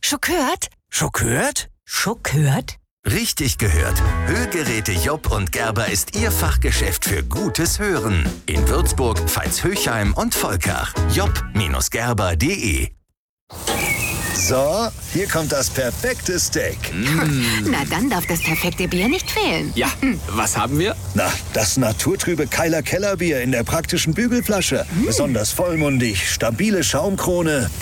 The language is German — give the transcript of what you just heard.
Schockhört? Schockhört? Schockhört? Richtig gehört. Hörgeräte Jopp und Gerber ist Ihr Fachgeschäft für gutes Hören. In Würzburg, Veitshöchheim und Volkach. jopp-gerber.de. So, hier kommt das perfekte Steak. Na, dann darf das perfekte Bier nicht fehlen. Ja, was haben wir? Na, das naturtrübe Keiler Kellerbier in der praktischen Bügelflasche. Besonders vollmundig, stabile Schaumkrone.